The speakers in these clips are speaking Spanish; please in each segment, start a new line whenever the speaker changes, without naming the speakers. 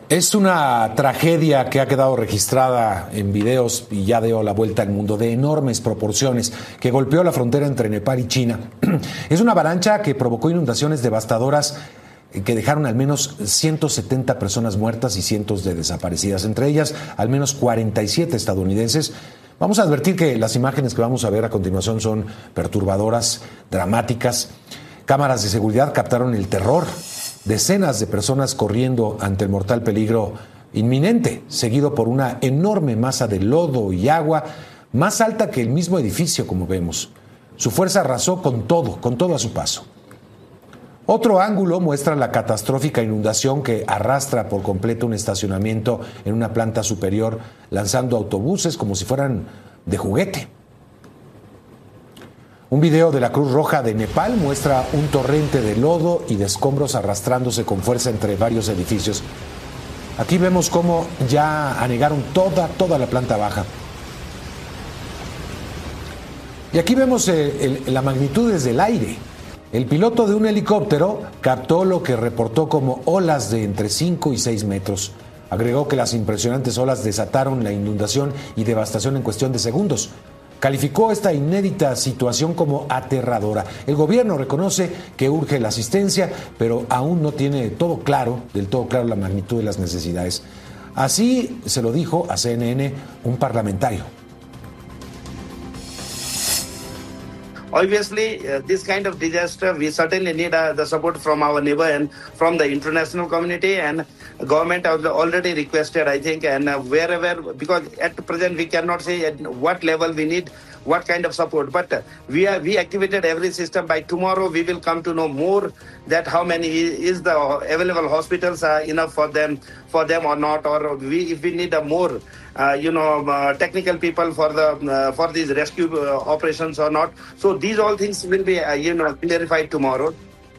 Es una tragedia que ha quedado registrada en videos y ya dio la vuelta al mundo, de enormes proporciones, que golpeó la frontera entre Nepal y China. Es una avalancha que provocó inundaciones devastadoras que dejaron al menos 170 personas muertas y cientos de desaparecidas, entre ellas al menos 47 estadounidenses. Vamos a advertir que las imágenes que vamos a ver a continuación son perturbadoras, dramáticas. Cámaras de seguridad captaron el terror. Decenas de personas corriendo ante el mortal peligro inminente, seguido por una enorme masa de lodo y agua, más alta que el mismo edificio, como vemos. Su fuerza arrasó con todo a su paso. Otro ángulo muestra la catastrófica inundación que arrastra por completo un estacionamiento en una planta superior, lanzando autobuses como si fueran de juguete. Un video de la Cruz Roja de Nepal muestra un torrente de lodo y de escombros arrastrándose con fuerza entre varios edificios. Aquí vemos cómo ya anegaron toda la planta baja. Y aquí vemos la magnitud desde el aire. El piloto de un helicóptero captó lo que reportó como olas de entre 5 y 6 metros. Agregó que las impresionantes olas desataron la inundación y devastación en cuestión de segundos. Calificó esta inédita situación como aterradora. El gobierno reconoce que urge la asistencia, pero aún no tiene del todo claro la magnitud de las necesidades. Así se lo dijo a CNN un parlamentario.
Obviously, this kind of disaster, we certainly need the support from our neighbor and from the international community, and government has already requested, I think, and wherever, because at present we cannot say at what level we need what kind of support, but we activated every system. By tomorrow we will come to know more that how many is the available hospitals enough for them or not, or if we need more technical people for these rescue operations or not. So these all things will be clarified tomorrow.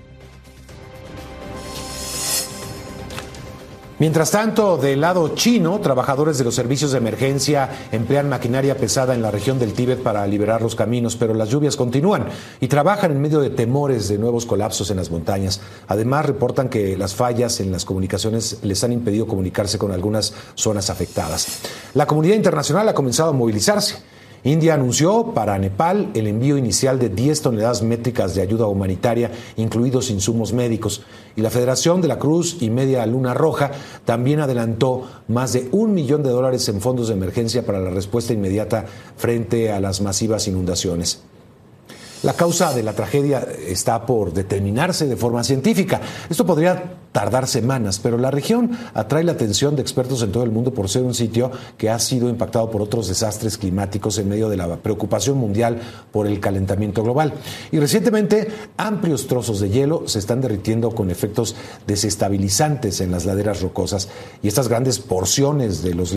Mientras tanto, del lado chino, trabajadores de los servicios de emergencia emplean maquinaria pesada en la región del Tíbet para liberar los caminos, pero las lluvias continúan y trabajan en medio de temores de nuevos colapsos en las montañas. Además, reportan que las fallas en las comunicaciones les han impedido comunicarse con algunas zonas afectadas. La comunidad internacional ha comenzado a movilizarse. India anunció para Nepal el envío inicial de 10 toneladas métricas de ayuda humanitaria, incluidos insumos médicos. Y la Federación de la Cruz y Media Luna Roja también adelantó más de $1 millón en fondos de emergencia para la respuesta inmediata frente a las masivas inundaciones. La causa de la tragedia está por determinarse de forma científica. Esto podría tardar semanas, pero la región atrae la atención de expertos en todo el mundo por ser un sitio que ha sido impactado por otros desastres climáticos en medio de la preocupación mundial por el calentamiento global. Y recientemente, amplios trozos de hielo se están derritiendo con efectos desestabilizantes en las laderas rocosas. Y estas grandes porciones de los